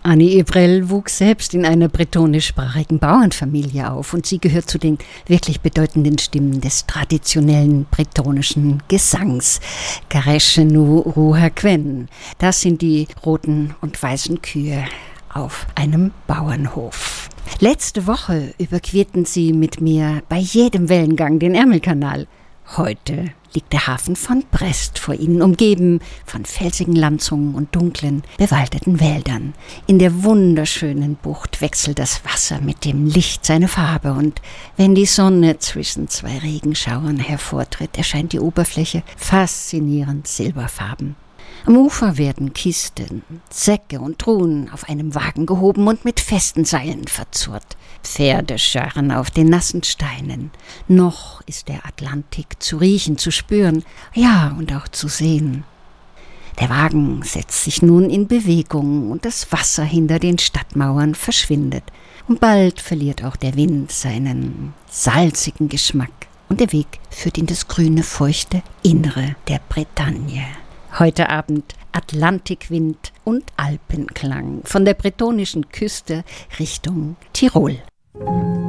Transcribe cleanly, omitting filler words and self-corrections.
Annie Ebrell wuchs selbst in einer bretonischsprachigen Bauernfamilie auf und sie gehört zu den wirklich bedeutenden Stimmen des traditionellen bretonischen Gesangs. Careshenu Ruhaquen, das sind die roten und weißen Kühe auf einem Bauernhof. Letzte Woche überquerten sie mit mir bei jedem Wellengang den Ärmelkanal. Heute liegt der Hafen von Brest vor ihnen, umgeben von felsigen Landzungen und dunklen, bewaldeten Wäldern. In der wunderschönen Bucht wechselt das Wasser mit dem Licht seine Farbe und wenn die Sonne zwischen zwei Regenschauern hervortritt, erscheint die Oberfläche faszinierend silberfarben. Am Ufer werden Kisten, Säcke und Truhen auf einem Wagen gehoben und mit festen Seilen verzurrt. Pferde scharren auf den nassen Steinen. Noch ist der Atlantik zu riechen, zu spüren, ja und auch zu sehen. Der Wagen setzt sich nun in Bewegung und das Wasser hinter den Stadtmauern verschwindet. Und bald verliert auch der Wind seinen salzigen Geschmack und der Weg führt in das grüne, feuchte Innere der Bretagne. Heute Abend Atlantikwind und Alpenklang von der bretonischen Küste Richtung Tirol.